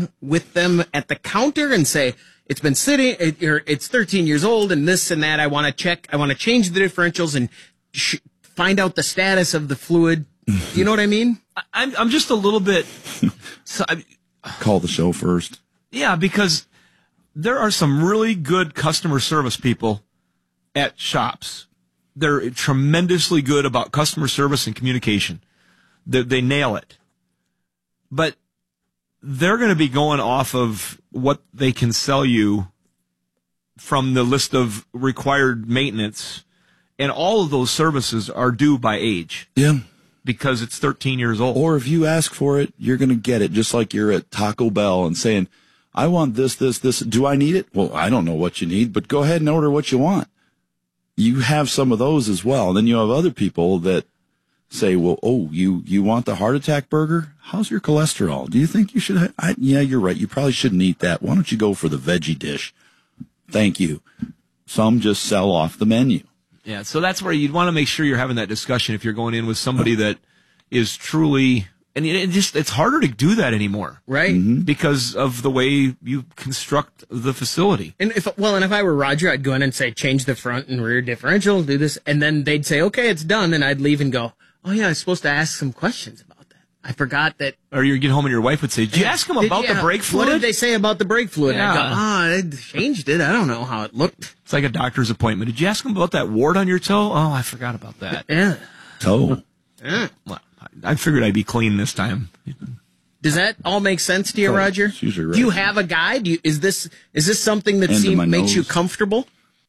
down with them at the counter and say, it's been sitting, it's 13 years old and this and that. I want to change the differentials and find out the status of the fluid. You know what I mean? I'm just a little bit. Call the show first. Yeah, because there are some really good customer service people at shops. They're tremendously good about customer service and communication. They nail it. But they're going to be going off of what they can sell you from the list of required maintenance. And all of those services are due by age. Yeah. Because it's 13 years old. Or if you ask for it, you're going to get it, just like you're at Taco Bell and saying, I want this. Do I need it? Well, I don't know what you need, but go ahead and order what you want. You have some of those as well. Then you have other people that say, well, you want the heart attack burger? How's your cholesterol? Do you think you should yeah, you're right. You probably shouldn't eat that. Why don't you go for the veggie dish? Thank you. Some just sell off the menu. Yeah, so that's where you'd want to make sure you're having that discussion if you're going in with somebody that is truly, and it's harder to do that anymore, right? Mm-hmm. Because of the way you construct the facility. And if I were Roger, I'd go in and say, change the front and rear differential, do this, and then they'd say, okay, it's done, and I'd leave and go, oh yeah, I was supposed to ask some questions about that. I forgot that. Or you get home and your wife would say, did you ask them about the brake fluid? What did they say about the brake fluid? Yeah. I go, I changed it. I don't know how it looked. It's like a doctor's appointment. Did you ask them about that wart on your toe? Oh, I forgot about that. Yeah. Toe. Yeah. Well, I figured I'd be clean this time. Does that all make sense to you, Roger? It's usually right. Do you have a guide? Is this something that makes you comfortable?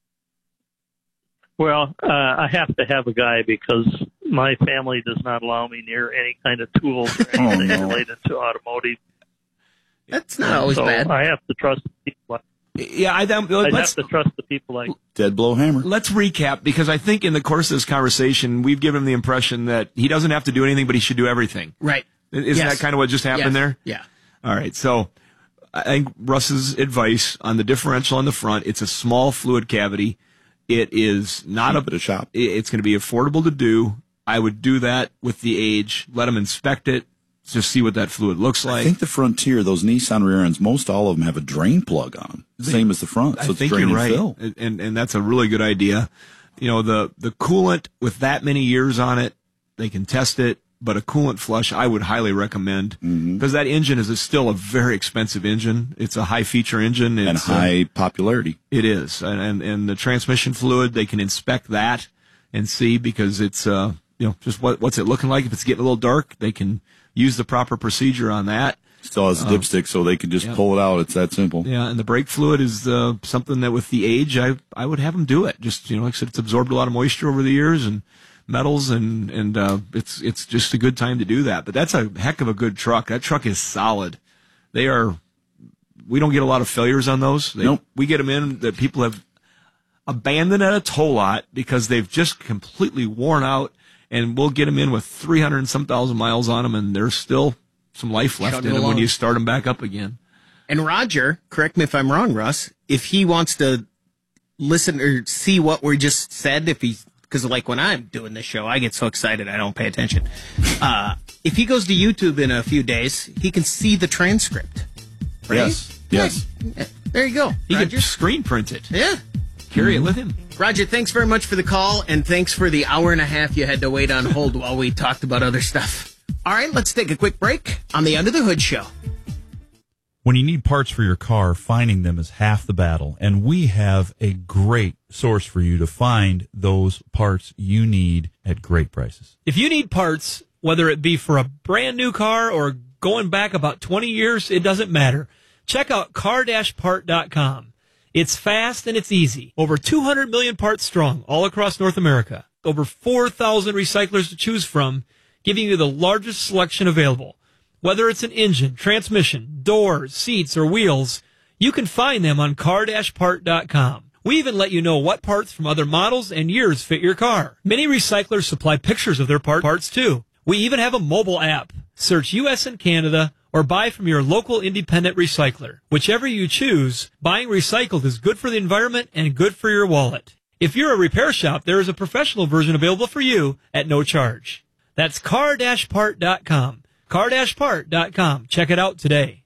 Well, I have to have a guy because my family does not allow me near any kind of tools or anything related to automotive. That's not always bad. I have to trust the people. Yeah, I have to trust the people like Dead blow hammer. Let's recap, because I think in the course of this conversation, we've given him the impression that he doesn't have to do anything, but he should do everything. Right. Isn't that kind of what just happened there? Yeah. All right. So I think Russ's advice on the differential on the front, it's a small fluid cavity. It is not a shop. It's going to be affordable to do. I would do that with the age. Let them inspect it. Just see what that fluid looks like. I think the Frontier, those Nissan rear ends, most all of them have a drain plug on them. Same as the front. So I think drain you're right. Fill. And that's a really good idea. You know, the coolant with that many years on it, they can test it. But a coolant flush, I would highly recommend, because that engine is still a very expensive engine. It's a high feature engine. And high popularity. It is. And the transmission fluid, they can inspect that and see, because it's, just what's it looking like. If it's getting a little dark, they can use the proper procedure on that. Still has a dipstick, so they can just pull it out. It's that simple. Yeah, and the brake fluid is something that with the age, I would have them do it. Just, like I said, it's absorbed a lot of moisture over the years and metals, and it's just a good time to do that. But that's a heck of a good truck. That truck is solid. We don't get a lot of failures on those. Nope. We get them in that people have abandoned at a tow lot because they've just completely worn out, and we'll get them in with 300 and some thousand miles on them, and there's still some life left in them when you start them back up again. And Roger, correct me if I'm wrong, Russ, if he wants to listen or see what we just said, because like when I'm doing this show, I get so excited I don't pay attention. If he goes to YouTube in a few days, he can see the transcript. Right? Yes. Yeah. There you go. He Roger. can screen print it. Yeah. Carry it with him. Roger, thanks very much for the call, and thanks for the hour and a half you had to wait on hold while we talked about other stuff. All right, let's take a quick break on the Under the Hood Show. When you need parts for your car, finding them is half the battle, and we have a great source for you to find those parts you need at great prices. If you need parts, whether it be for a brand new car or going back about 20 years, it doesn't matter. Check out car-part.com. It's fast and it's easy. Over 200 million parts strong all across North America. Over 4,000 recyclers to choose from, giving you the largest selection available. Whether it's an engine, transmission, doors, seats, or wheels, you can find them on car-part.com. We even let you know what parts from other models and years fit your car. Many recyclers supply pictures of their parts too. We even have a mobile app. Search U.S. and Canada or buy from your local independent recycler. Whichever you choose, buying recycled is good for the environment and good for your wallet. If you're a repair shop, there is a professional version available for you at no charge. That's car-part.com. car-part.com. Check it out today.